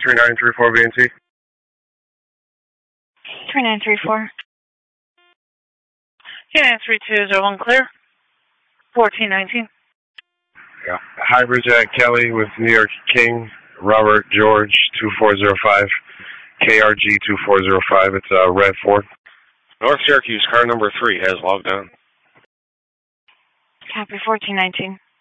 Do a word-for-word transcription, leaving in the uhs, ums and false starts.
three nine three four V N T. three nine three four. Yeah, three two zero one clear. fourteen nineteen. Yeah. Hybrid Jack Kelly with New York King, Robert George two four zero five, K R G two four zero five. It's a red Ford. North Syracuse, car number three has logged on. Copy fourteen nineteen.